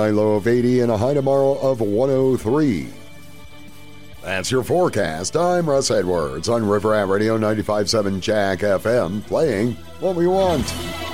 A low of 80 and a high tomorrow of 103. That's your forecast. I'm Russ Edwards on River Rat Radio 95.7 Jack FM, playing what we want.